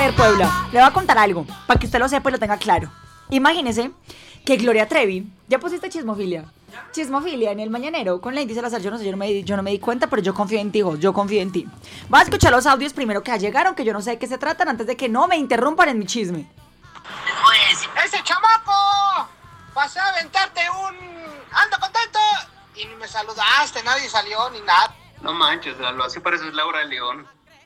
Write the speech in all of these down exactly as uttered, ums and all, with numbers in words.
ver, Puebla, le voy a contar algo, para que usted lo sepa y lo tenga claro. Imagínese que Gloria Trevi, ya pusiste chismofilia, chismofilia en el mañanero con Lady Salazar, yo no sé, yo no, me, yo no me di cuenta, pero yo confío en ti, vos, yo confío en ti. Vas a escuchar los audios primero que llegaron, que yo no sé de qué se tratan, antes de que no me interrumpan en mi chisme. Pues, ese chamaco, pasé a aventarte un ando contento y ni me saludaste, nadie salió ni nada. No manches, lo así pareces Laura León.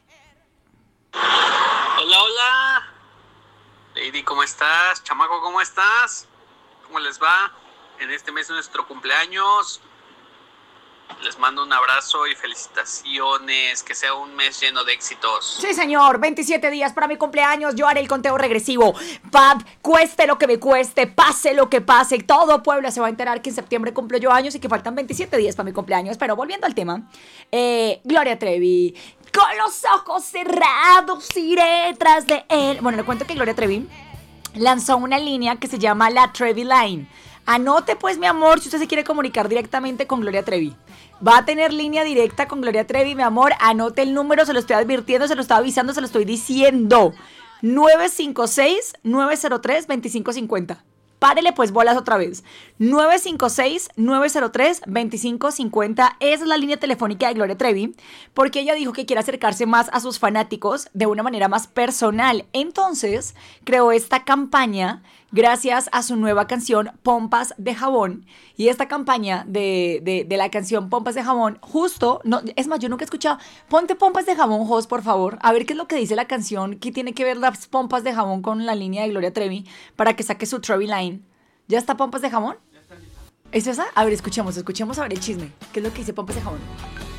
Hola, hola. Lady, ¿cómo estás? Chamaco, ¿cómo estás? ¿Cómo les va? En este mes de nuestro cumpleaños. Les mando un abrazo y felicitaciones. Que sea un mes lleno de éxitos. Sí, señor. veintisiete días para mi cumpleaños. Yo haré el conteo regresivo. Pap, cueste lo que me cueste, pase lo que pase. Todo Puebla se va a enterar que en septiembre cumplo yo años y que faltan veintisiete días para mi cumpleaños. Pero volviendo al tema, eh, Gloria Trevi, con los ojos cerrados iré tras de él. Bueno, le cuento que Gloria Trevi lanzó una línea que se llama la Trevi Line. Anote pues, mi amor, si usted se quiere comunicar directamente con Gloria Trevi. Va a tener línea directa con Gloria Trevi, mi amor. Anote el número, se lo estoy advirtiendo, se lo estoy avisando, se lo estoy diciendo. nueve cinco seis, nueve cero tres, dos cinco cinco cero. Párele pues bolas otra vez. nueve cinco seis, nueve cero tres, dos cinco cinco cero. Esa es la línea telefónica de Gloria Trevi, porque ella dijo que quiere acercarse más a sus fanáticos de una manera más personal. Entonces, creó esta campaña gracias a su nueva canción Pompas de Jabón. Y esta campaña de, de, de la canción Pompas de Jabón, justo, no, es más, yo nunca he escuchado. Ponte Pompas de Jabón, Jos, por favor, a ver qué es lo que dice la canción, qué tiene que ver las pompas de jabón con la línea de Gloria Trevi, para que saque su Trevi Line. ¿Ya está Pompas de Jabón? ¿Es esa? A ver, escuchemos, escuchemos a ver el chisme. ¿Qué es lo que dice Pompas de Jabón?